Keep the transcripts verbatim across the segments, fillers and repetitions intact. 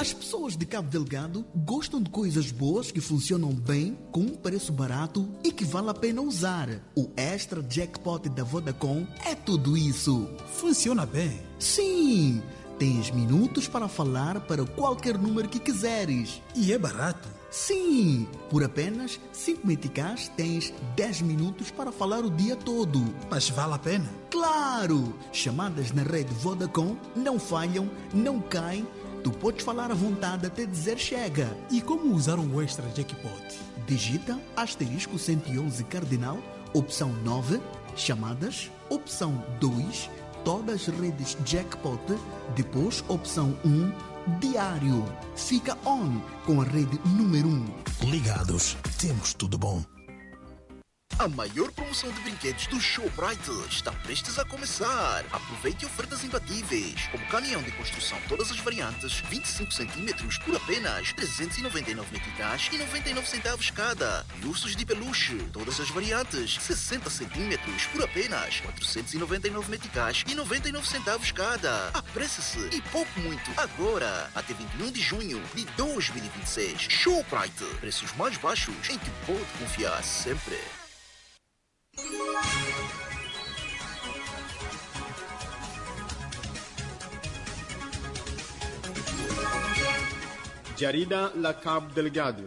As pessoas de Cabo Delgado gostam de coisas boas que funcionam bem, com um preço barato e que vale a pena usar. O Extra Jackpot da Vodacom é tudo isso. Funciona bem? Sim! Tens minutos para falar para qualquer número que quiseres. E é barato? Sim! Por apenas cinco meticais tens dez minutos para falar o dia todo. Mas vale a pena? Claro! Chamadas na rede Vodacom não falham, não caem. Tu podes falar à vontade até dizer chega. E como usar o Extra Jackpot? Digita asterisco cento e onze cardinal, opção nove, chamadas, opção dois, todas as redes Jackpot, depois opção um, diário. Fica on com a rede número um. Ligados, temos tudo bom. A maior promoção de brinquedos do Showbrite está prestes a começar. Aproveite ofertas imbatíveis, como caminhão de construção todas as variantes, vinte e cinco centímetros por apenas trezentos e noventa e nove meticais e noventa e nove centavos cada. E ursos de peluche, todas as variantes, sessenta centímetros por apenas quatrocentos e noventa e nove meticais e noventa e nove centavos cada. Apresse-se e pouco muito agora, até vinte e um de junho de dois mil e vinte e seis. Showbrite, preços mais baixos em que pode confiar sempre. Jarida la Cabo Delgado.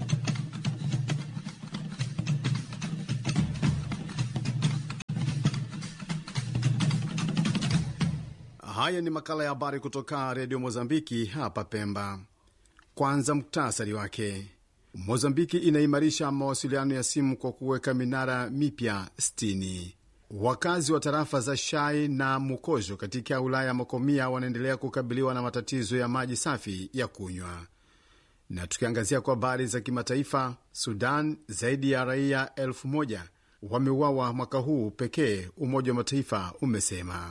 Haya ni makala ya habari kutoka Redio Mozambiki hapa Pemba. Kwanza muktasari wake. Mozambiki inaimarisha mawasiliano ya simu kwa kuweka minara mipya sitini. Wakazi wa tarafa za Shai na Mukojo katika wilaya Makomia wanaendelea kukabiliwa na matatizo ya maji safi ya kunywa. Na tukiangazia kwa habari za kimataifa, Sudan, zaidi ya raia elfu moja wameuawa mwaka huu pekee, Umoja wa Mataifa umesema.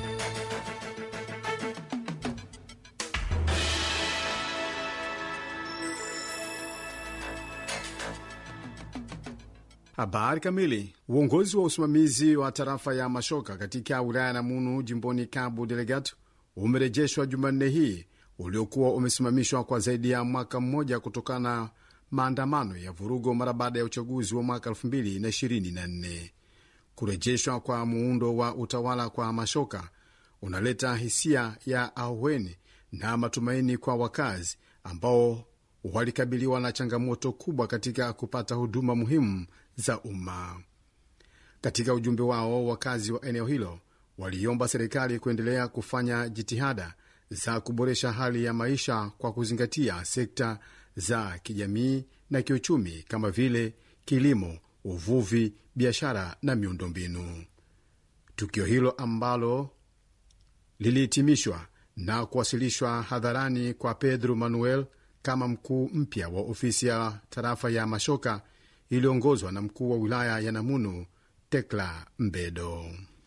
Habari kamili. Uongozi wa usimamizi wa tarafa ya Mashoka katika wilaya ya Namunu jimboni Cabo Delgado umerejeshwa Jumanne hii, uliokuwa umesimamishwa kwa zaidi ya mwaka mmoja kutokana na maandamano ya vurugo mara baada ya uchaguzi wa mwaka elfu mbili ishirini na nne. Kurejeshwa kwa muundo wa utawala kwa Mashoka unaleta hisia ya ahueni na matumaini kwa wakazi ambao walikabiliwa na changamoto kubwa katika kupata huduma muhimu za umma. Katika ujumbe wao, wakazi wa eneo hilo waliomba serikali kuendelea kufanya jitihada za kuboresha hali ya maisha kwa kuzingatia sekta za kijamii na kiuchumi kama vile kilimo, uvuvi, biashara na miundombinu. Tukio hilo ambalo lilihitimishwa na kuwasilishwa hadharani kwa Pedro Manuel kama mkuu mpya wa ofisi ya tarafa ya Mashoka iliongozwa na mkuu wa wilaya ya Namunu, Tekla Mbedo.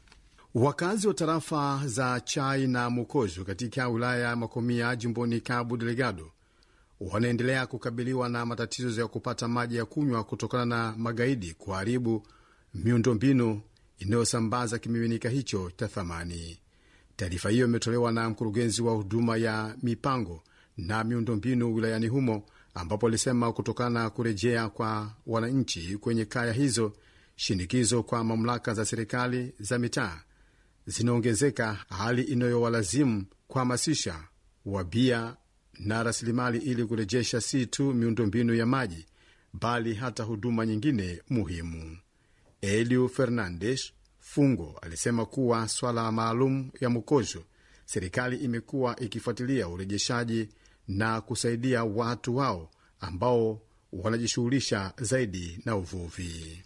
Wakazi wa tarafa za Chai na Mukojo katika wilaya ya Makomia jimboni Cabo Delgado wanaendelea kukabiliwa na matatizo ya kupata maji ya kunywa kutokana na magaidi kuharibu miundombinu inayosambaza kimiminika hicho cha thamani. Taarifa hiyo imetolewa na mkurugenzi wa huduma ya mipango na miundombinu wilayani humo, ambapo alisema kutokana na kurejea kwa wananchi kwenye kaya hizo, shinikizo kwa mamlaka za serikali za mitaa zinaongezeka, hali inayowalazimu kuhamasisha wabia na rasilimali ili kurejesha si tu miundombinu ya maji bali hata huduma nyingine muhimu. Elio Fernandes Fungo alisema kuwa swala maalum ya Mukojo, serikali imekuwa ikifuatilia urejeshaji na kusaidia watu wao ambao wanajishughulisha zaidi na uvuvi.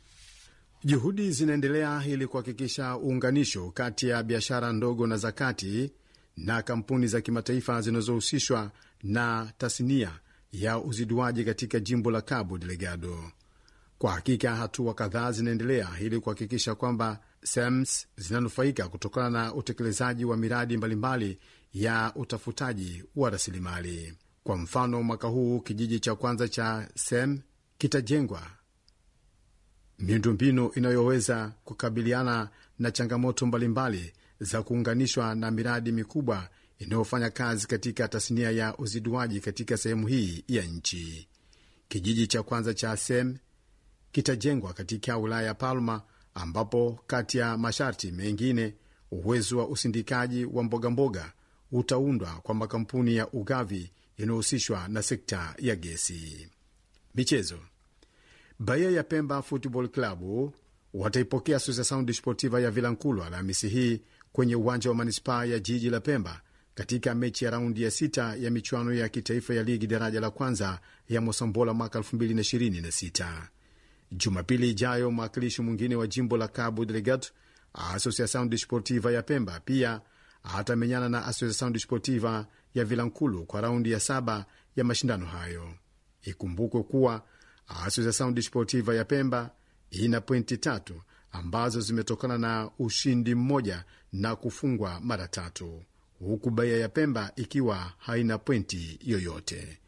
Juhudi zinaendelea ili kuhakikisha uunganisho kati ya biashara ndogo na za kati na kampuni za kimataifa zinazohusishwa na tasnia ya uziduaji katika jimbo la Cabo Delgado. Kwa hakika hatua kadhaa zinaendelea ili kuhakikisha kwamba S E M S zinanufaika kutokana na utekelezaji wa miradi mbalimbali ya utafutaji wa rasilimali. Kwa mfano, mwaka huu kijiji cha kwanza cha S E M kitajengwa miundombinu inayoweza kukabiliana na changamoto mbalimbali za kuunganishwa na miradi mikubwa inayofanya kazi katika tasnia ya uziduaji katika sehemu hii ya nchi. Kijiji cha kwanza cha Asem kitajengwa katika wilaya ya Palma, ambapo kati ya masharti mengine uwezo wa usindikaji wa mbogamboga utaundwa kwa makampuni ya ugavi yanayohusishwa na sekta ya gesi. Michezo. Bahia ya Pemba Football Club wataipokea Associação Desportiva ya Vilankulo Alhamisi hii kwenye uwanja wa manispaa ya jiji la Pemba katika mechi ya raundi ya sita ya michuano ya kitaifa ya ligi daraja la kwanza ya Mosambola mwaka elfu mbili ishirini na sita. Jumapili ijayo mwakilishi mwingine wa jimbo la Cabo Delgado, Associação Desportiva ya Pemba, pia atamenyana na Associação Desportiva ya Vilankulo kwa raundi ya saba ya mashindano hayo. Ikumbukwe kuwa Associação Desportiva ya Pemba ina pointi tatu ambazo zimetokana na ushindi mmoja na kufungwa mara tatu, huku Bahia ya Pemba ikiwa haina pointi yoyote.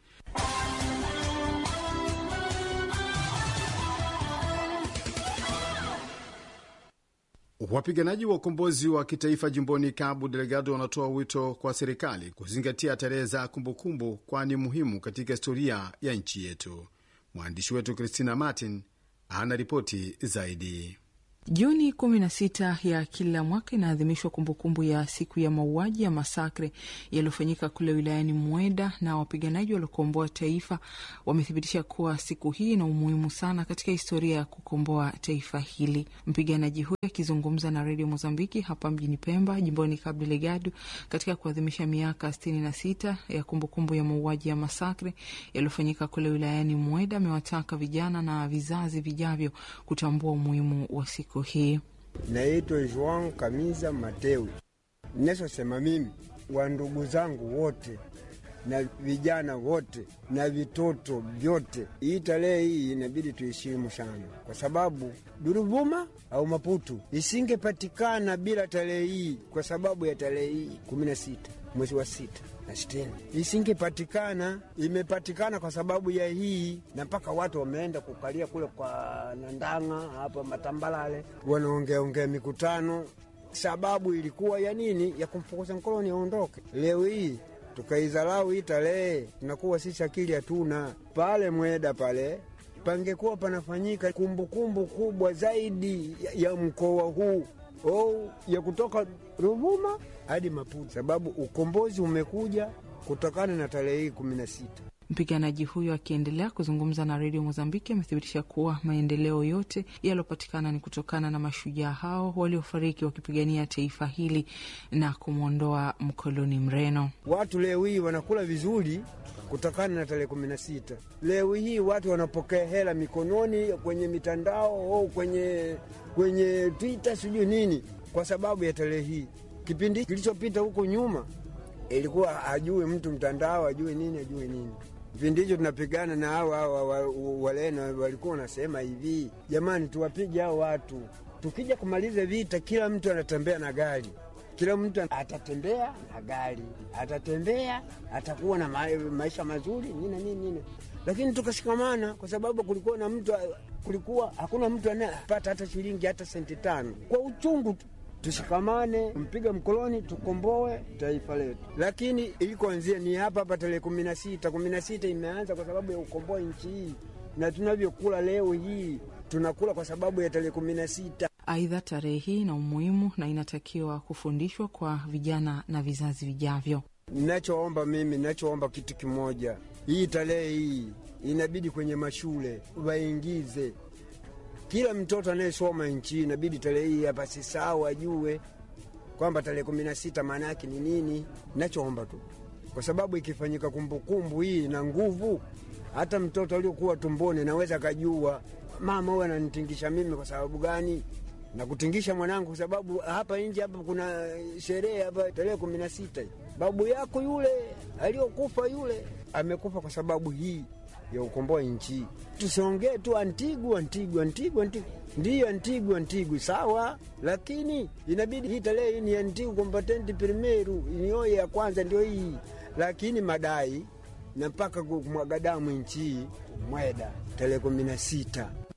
Wapiganaji wa ukombozi wa kitaifa jimboni Cabo Delgado wanatoa wito kwa serikali kuzingatia tarehe za kumbukumbu, kwani muhimu katika historia ya nchi yetu. Mwandishi wetu Christina Martin ana ripoti zaidi. Juni kumi na sita ya kila mwaka inaadhimishwa kumbukumbu ya siku ya mauaji ya masakre yaliyofanyika kule wilayani Mweda, na wapiganaji waliokomboa taifa wamethibitisha kuwa siku hii ina umuhimu sana katika historia ya kukomboa taifa hili. Mpiganaji huyo akizungumza na Radio Mozambiki hapa mjini Pemba, jimboni Cabo Delgado, katika kuadhimisha miaka sitini na sita ya kumbukumbu ya mauaji ya masakre yaliyofanyika kule wilayani Mweda, amewataka vijana na vizazi vijavyo kutambua umuhimu wa siku hii. Naitwa João Kamiza Mateu. Ninachosema mimi, wa ndugu zangu wote na vijana wote na vitoto vyote, hii tarehe hii inabidi tuheshimu sana, kwa sababu Duruvuma au Maputo isingepatikana bila tarehe hii, kwa sababu ya tarehe hii kumi na sita mwezi wa sita na sitini isingepatikana. Imepatikana kwa sababu ya hii, na mpaka watu wameenda kukalia kule kwa Nandanga hapa Matambalale, wanaongea ongea mikutano. Sababu ilikuwa ya nini? Ya kumfukuza mkoloni aondoke. Leo hii tukaidharau hii tarehe, tunakuwa sisi akili hatuna. Pale Mweda pale pangekuwa panafanyika kumbukumbu kubwa zaidi ya, ya mkoa huu au ya kutoka Ruvuma hadi Maputo, sababu ukombozi umekuja kutokana na tarehe hii kumi na sita. Mpiganaji huyo akiendelea kuzungumza na Radio Mozambiki amethibitisha kuwa maendeleo yote yalopatikana ni kutokana na mashujaa hao waliofariki wakipigania taifa hili na kumwondoa mkoloni Mreno. Watu leo hii wanakula vizuri kutokana na tarehe kumi na sita. Leo hii watu wanapokea hela mikononi kwenye mitandao au kwenye kwenye Twitter sijui nini kwa sababu ya tarehe hii. Kipindi kilichopita huko nyuma ilikuwa hajui mtu mtandao, hajui nini, hajui nini. Kipindi hicho tunapigana na hao hao walena walikuwa wanasema hivi, jamani tuwapige hao watu. Tukija kumaliza vita kila mtu anatembea na gari. Kila mtu atatembea na gari. Atatembea, atakuwa na ma maisha mazuri, nini nini nini. Lakini tukashikamana kwa sababu kulikuwa na mtu kulikuwa hakuna mtu anayepata hata shilingi hata senti tano. Kwa uchungu tu. Tushikamane, mpiga mkoloni, tukomboe taifa letu. Lakini ilikoanzia ni hapa hapa tarehe kumi na sita. kumi na sita imeanza kwa sababu ya ukomboa nchi hii. Na tunavyokula leo hii, tunakula kwa sababu ya tarehe kumi na sita. Aidha, tarehe hii ina umuhimu na inatakiwa kufundishwa kwa vijana na vizazi vijavyo. Ninachoomba mimi, ninachoomba kitu kimoja. Hii tarehe hii inabidi kwenye mashule waingize. Kila mtoto anayesoma nchi inabidi tarehe hii hapa sisahau ajue kwamba tarehe kumi na sita maana yake ni nini. Ninachoomba tu, kwa sababu ikifanyika kumbukumbu hii na nguvu, hata mtoto aliyokuwa tumboni naweza kujua mama huyu ananitingisha mimi kwa sababu gani, na kutingisha mwanangu kwa sababu hapa nje hapa kuna sherehe hapa tarehe kumi na sita. Babu yako yule aliyokufa yule amekufa kwa sababu hii ya ukomboa nchi. Tusiongee tu Antigua Antigua Antigua Antigua. Ndiyo Antigua Antigua sawa, lakini inabidi hii tarehe hii ni Antigua Combatente Primeiro, niyo ya kwanza ndio hii. Lakini madai na mpaka kumwaga damu nchi Mweda tarehe kumi na sita.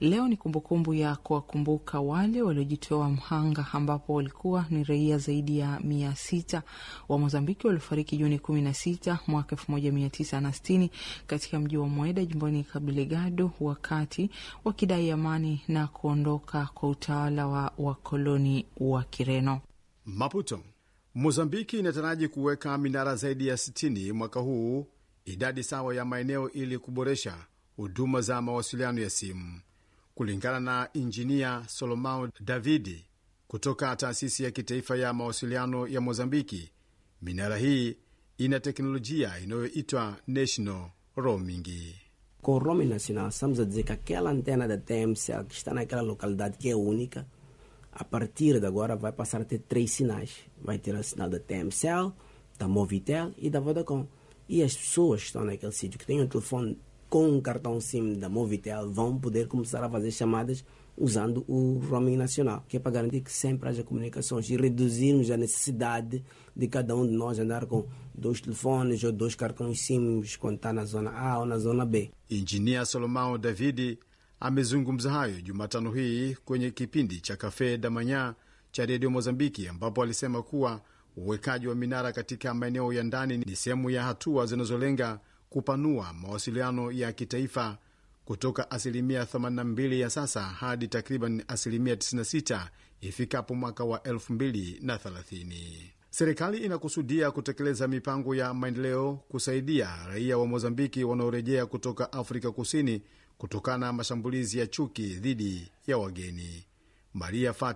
Leo ni kumbukumbu ya kuwakumbuka wale waliojitoa mhanga, ambapo walikuwa ni raia zaidi ya mia sita wa Mozambiki waliofariki Juni kumi na sita mwaka elfu moja mia tisa na sitini katika mji wa Mweda jimboni Cabo Delgado, wakati wakidai amani na kuondoka kwa utawala wa wakoloni wa Kireno. Maputo. Mozambiki inataraji kuweka minara zaidi ya sitini mwaka huu, idadi sawa ya maeneo, ili kuboresha huduma za mawasiliano ya simu. Kulingana na injinia Solomao Davidi kutoka taasisi ya kitaifa ya mawasiliano ya Mozambiki, minara hii ina teknolojia inayoitwa National Roaming. Com o roaming nacional, estamos a dizer que aquela antena da T M C L que está naquela localidade que é única, a partir de agora vai passar a ter três sinais. Vai ter o sinal da T M C L, da Movitel e da Vodacom. E as pessoas que estão naquele sítio, que têm um telefone com um cartão SIM da Movitel, vão poder começar a fazer chamadas usando o roaming nacional, que é para garantir que sempre haja comunicações e reduzirmos a necessidade de cada um de nós andar com dois telefones ou dois cartões SIM quando está na zona A ou na zona B. Injinia Solomao Davidi amezungumza hayo Jumatano hii kwenye kipindi cha Cafe da Manhã cha Radio Mozambiki, ambapo alisema kuwa uwekaji wa minara katika maeneo ya ndani ni sehemu ya hatua zinazolenga kupanua mawasiliano ya kitaifa kutoka asilimia themanini na mbili ya sasa hadi takriban asilimia tisini na sita ifikapo mwaka wa elfu mbili na thelathini. Serikali inakusudia kutekeleza mipango ya maendeleo kusaidia raia wa Mozambiki wanaorejea kutoka Afrika Kusini kutokana na mashambulizi ya chuki dhidi ya wageni. Maria Fati